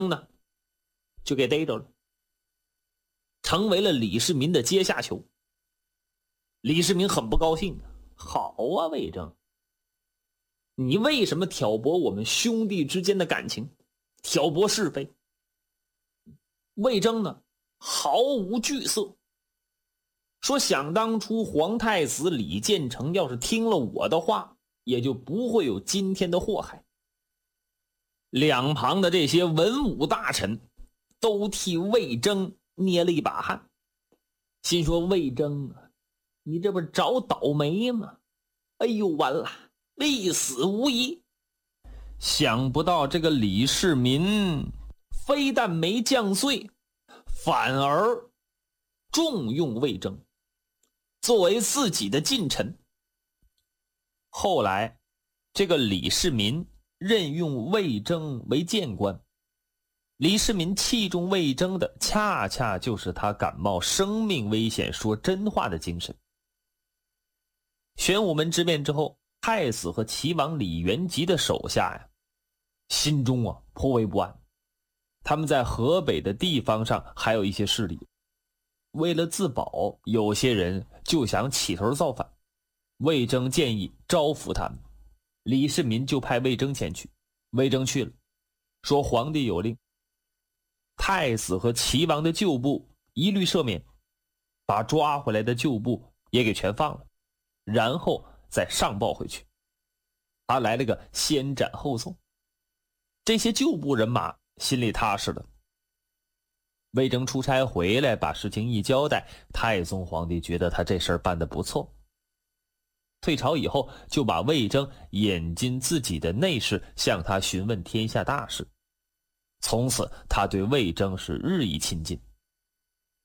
呢就给逮着了，成为了李世民的阶下囚。李世民很不高兴，好啊，魏征，你为什么挑拨我们兄弟之间的感情，挑拨是非？魏征呢毫无惧色，说想当初皇太子李建成要是听了我的话，也就不会有今天的祸害。两旁的这些文武大臣都替魏征捏了一把汗，心说魏征啊，你这不是找倒霉吗？哎呦，完了，必死无疑。想不到这个李世民非但没降罪，反而重用魏征作为自己的近臣。后来这个李世民任用魏征为谏官，李世民器重魏征的恰恰就是他敢冒生命危险说真话的精神。玄武门之变之后，太子和齐王李元吉的手下呀，心中颇为不安。他们在河北的地方上还有一些势力，为了自保，有些人就想起头造反。魏征建议招抚他们，李世民就派魏征前去。魏征去了，说皇帝有令，太子和齐王的旧部一律赦免，把抓回来的旧部也给全放了，然后再上报回去。他来了个先斩后奏，这些旧部人马心里踏实了。魏征出差回来，把事情一交代，太宗皇帝觉得他这事儿办得不错。退朝以后，就把魏征引进自己的内室，向他询问天下大事。从此他对魏征是日益亲近。